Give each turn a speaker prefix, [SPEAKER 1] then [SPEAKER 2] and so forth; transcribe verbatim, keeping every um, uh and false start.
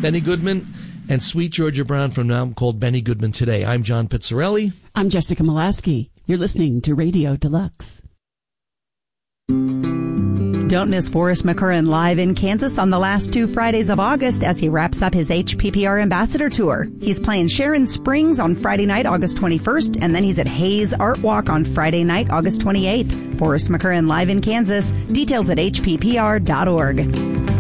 [SPEAKER 1] Benny Goodman, and Sweet Georgia Brown from now called Benny Goodman Today. I'm John Pizzarelli.
[SPEAKER 2] I'm Jessica Molaski. You're listening to Radio Deluxe.
[SPEAKER 3] Don't miss Forrest McCurran live in Kansas on the last two Fridays of August as he wraps up his H P P R Ambassador Tour. He's playing Sharon Springs on Friday night, August twenty-first, and then he's at Hayes Art Walk on Friday night, August twenty-eighth. Forrest McCurran live in Kansas. Details at H P P R dot org.